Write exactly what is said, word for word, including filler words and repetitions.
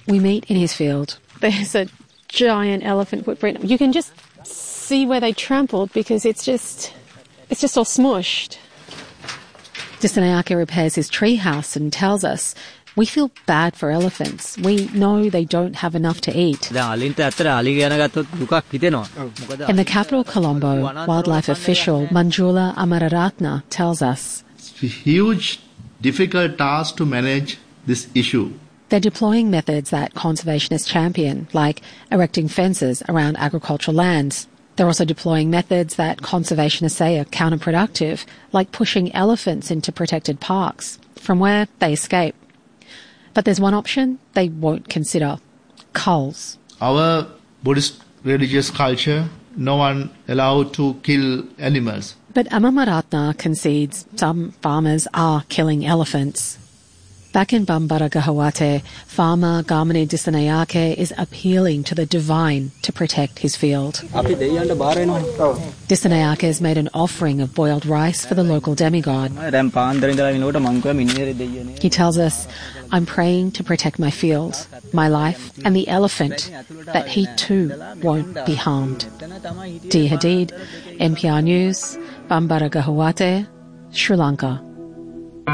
We meet in his field. There's a giant elephant footprint. You can just see where they trampled because it's just, it's just all smushed. Dissanayake repairs his treehouse and tells us, we feel bad for elephants. We know they don't have enough to eat. In the capital, Colombo, wildlife official Manjula Amararatna tells us, it's a huge, difficult task to manage this issue. They're deploying methods that conservationists champion, like erecting fences around agricultural lands. They're also deploying methods that conservationists say are counterproductive, like pushing elephants into protected parks, from where they escape. But there's one option they won't consider: culls. Our Buddhist religious culture, no one allowed to kill animals. But Amamaratna concedes some farmers are killing elephants. Back in Bambara Gahawate, farmer Gamane Dissanayake is appealing to the divine to protect his field. Dissanayake has made an offering of boiled rice for the local demigod. He tells us, I'm praying to protect my field, my life, and the elephant, that he too won't be harmed. Dia Hadid, N P R News, Bambara Gahawate, Sri Lanka.